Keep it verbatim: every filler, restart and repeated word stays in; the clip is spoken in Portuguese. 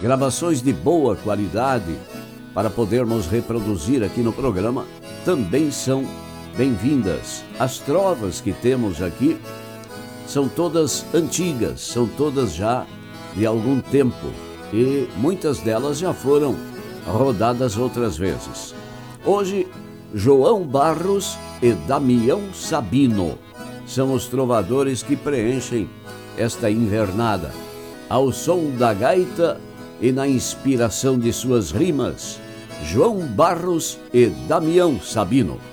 gravações de boa qualidade para podermos reproduzir aqui no programa também são bem-vindas. As trovas que temos aqui são todas antigas, são todas já de algum tempo e muitas delas já foram rodadas outras vezes. Hoje, João Barros e Damião Sabino são os trovadores que preenchem esta invernada. Ao som da gaita e na inspiração de suas rimas, João Barros e Damião Sabino.